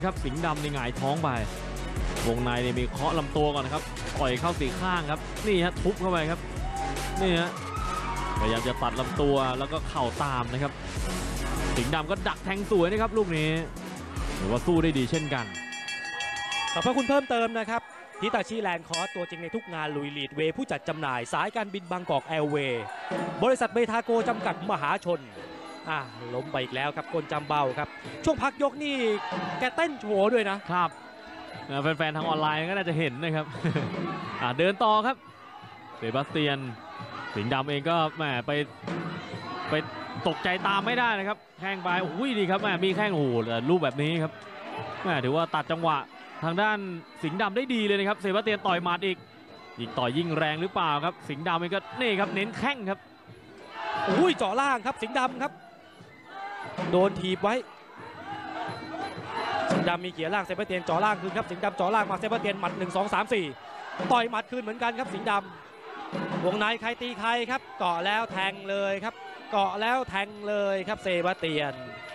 ครับสิงห์ดำในหงายท้องไปวงในเนี่ยมีเคาะลำตัวก่อนนะครับต่อยเข้าสีข้างครับนี่ฮะทุบเข้าไปครับนี่ฮะพยายามจะตัดลำตัวแล้วก็เข่าตามนะครับสิงห์ดำก็ดักแทงสวยนะครับลูกนี้หรือว่าสู้ได้ดีเช่นกันขอบพระคุณเพิ่มเติมนะครับฮิตาชิแลนด์คอร์สตัวจริงในทุกงานลุยลีดเวย์ผู้จัดจำหน่ายสายการบินบางกอกแอร์เวย์บริษัทเบทาโกจำกัดมหาชนล้มไปอีกแล้วครับกลจำเบาครับช่วงพักยกนี่แกเต้นโชว์ด้วยนะครับแฟนๆทางออนไลน์ก็น่าจะเห็นนะครับ เดินต่อครับเซบาสเตียนสิงห์ดำเองก็แหมไปตกใจตามไม่ได้นะครับแข้งไปอุ้ยดีครับแหมมีแข้งโอ้โหรูปแบบนี้ครับแหมถือว่าตัดจังหวะทางด้านสิงห์ดำได้ดีเลยนะครับเซบาสเตียนต่อยหมัดอีกต่อยยิ่งแรงหรือเปล่าครับสิงห์ดำเองก็นี่ครับเน้นแข้งครับอุ้ยเจาะล่างครับสิงห์ดำครับโดนถีบไว้สิงห์ดำมีเกียร์ล่างเซบาสเตียนเจาะล่างคืนครับสิงห์ดำเจาะล่างมาเซบาสเตียนหมัด1 2 3 4ต่อยหมัดคืนเหมือนกันครับสิงห์ดำวงในใครตีใครครับเกาะแล้วแทงเลยครับเกาะแล้วแทงเลยครับเซบาสเตียน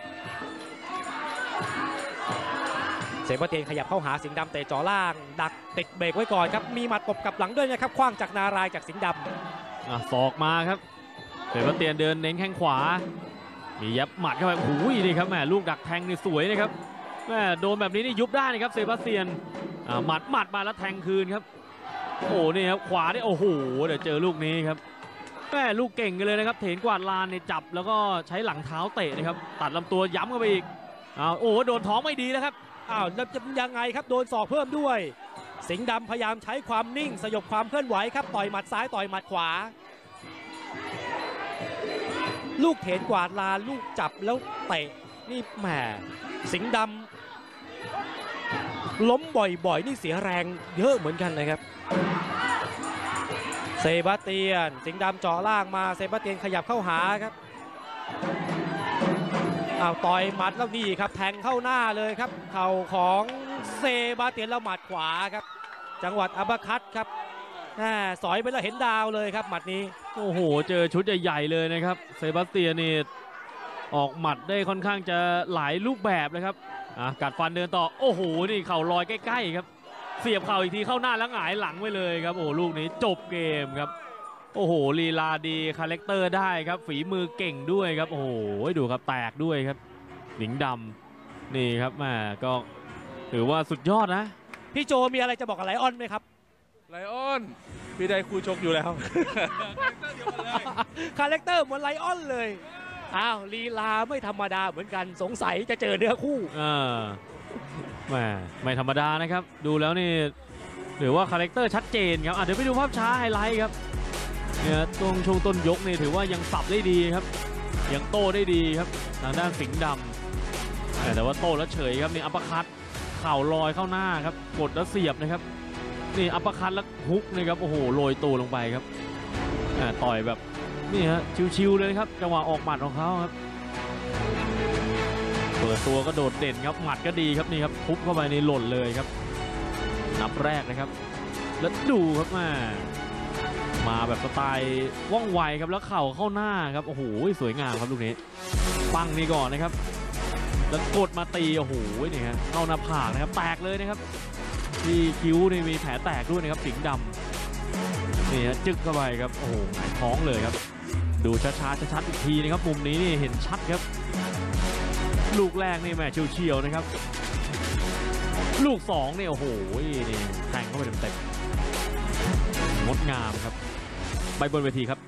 ขยับเข้าหาสิงห์ดำเตะจ่อล่างดักติดเบรกไว้ก่อนครับมีหมัดตบกับหลังด้วยนะครับคว้างจากนารายจากสิงห์ดำศอกมาครับเซบาสเตียนเดินเน้นแข้งขวามียับหมัดเข้าไปโอ้ยนี่ครับแม่ลูกดักแทงนี่สวยนะครับแม่โดนแบบนี้นี่ยุบได้นะครับเซบาสเตียนหมัดมาแล้วแทงคืนครับโอ้นี่ครับขวานี่โอ้โหเดี๋ยวเจอลูกนี้ครับแม่ลูกเก่งกันเลยนะครับเถนกวาดลานเนี่ยจับแล้วก็ใช้หลังเท้าเตะนะครับตัดลำตัวย้ำเข้าไปอีกโอ้โดนท้องไม่ดีแล้วครับแล้วจะยังไงครับโดนศอกเพิ่มด้วยสิงห์ดำพยายามใช้ความนิ่งสยบความเคลื่อนไหวครับต่อยหมัดซ้ายต่อยหมัดขวาลูกเถนกวาดลานลูกจับแล้วเตะนี่แหมสิงห์ดำล้มบ่อยๆนี่เสียแรงเยอะเหมือนกันนะครับเซบาสเตียนสิงห์ดำเจาะล่างมาเซบาสเตียนขยับเข้าหาครับต่อยหมัดแล้วนี่ครับแทงเข้าหน้าเลยครับเข่าของเซบาสเตียนแล้วหมัดขวาครับจังหวัดอัปคัตครับสอยไปแล้วเห็นดาวเลยครับหมัดนี้โอ้โหเจอชุดใหญ่ๆเลยนะครับเซบาสเตียนนี่ออกหมัดได้ค่อนข้างจะหลายรูปแบบเลยครับกัดฟันเดินต่อโอ้โหนี่เข่าลอยใกล้ๆครับเสียบเข่าอีกทีเข้าหน้าแล้วหงายหลังไปเลยครับโอ้ลูกนี้จบเกมครับโอ้โหลีลาดีคาแรคเตอร์ได้ครับฝีมือเก่งด้วยครับโอ้โหดูครับแตกด้วยครับสิงห์ดำนี่ครับแม่ก็ถือว่าสุดยอดนะพี่โจมีอะไรจะบอกกับไลออนไหมครับไลออนพี่ได้คู่ชกอยู่แล้วคาแรคเตอร์เหมือนไลออนเลยลีลาไม่ธรรมดาเหมือนกันสงสัยจะเจอเนื้อคู่แม่ไม่ธรรมดานะครับดูแล้วนี่หรือว่าคาแรคเตอร์ชัดเจนครับเดี๋ยวไปดูภาพช้าไฮไลท์ครับเนี่ยช่วงต้นยกนี่ถือว่ายังสับได้ดีครับยังโต้ได้ดีครับทางด้านสิงห์ดำแต่ว่าโต้แล้วเฉยครับนี่อัปเปอร์คัตเข่าลอยเข้าหน้าครับกดแล้วเสียบนะครับนี่อัปเปอร์คัตแล้วฮุกนะครับโอ้โหโรยตัวลงไปครับต่อยแบบนี่ฮะชิวๆเลยครับจังหวะออกหมัดของเขาครับเปิดตัวก็โดดเด่นครับหมัดก็ดีครับนี่ครับทุบเข้าไปในหล่นเลยครับนับแรกนะครับแล้วดูครับมาแบบสไตล์ว่องไวครับแล้วเข่าเข้าหน้าครับโอ้โหสวยงามครับลูกนี้ปังนี่ก่อนนะครับแล้วกดมาตีโอ้โหนี่ฮะเข้าหน้าผากนะครับแตกเลยนะครับที่คิ้วนี่มีแผลแตกด้วยนะครับสิงห์ดำนี่ฮะจึกเข้าไปครับโอ้โหหงายท้องเลยครับดูช้าๆชัดๆอีกทีนะครับมุมนี้นี่เห็นชัดครับลูกแรกนี่แม่เฉียวๆนะครับลูก2เนี่ยโอ้โหนี่แทงเข้าไปเต็มๆงดงามครับไปบนเวทีครับ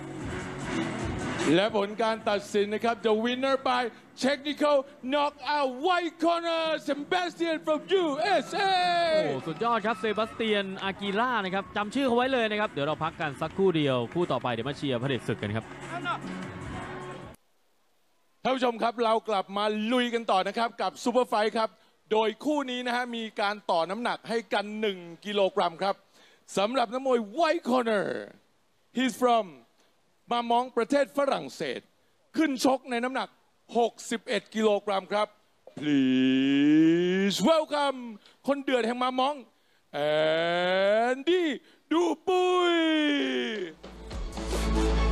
และผลการตัดสินนะครับ The winner by technical knockout white corner Sebastian from USA โอ้สุดยอดครับเซบาสเตียนอากิล่านะครับจำชื่อเขาไว้เลยนะครับเดี๋ยวเราพักกันสักครู่เดียวคู่ต่อไปเดี๋ยวมาเชียร์เผด็จศึกกันครับท่านผู้ชมครับเรากลับมาลุยกันต่อนะครับกับซูเปอร์ไฟท์ครับโดยคู่นี้นะฮะมีการต่อน้ำหนักให้กัน1 กิโลกรัมครับสำหรับนักมวย white corner he's from มามองประเทศฝรั่งเศสขึ้นชกในน้ำหนัก61 กิโลกรัมครับ please welcome คนเดือดแห่งมามองแอนดี้ดูปุย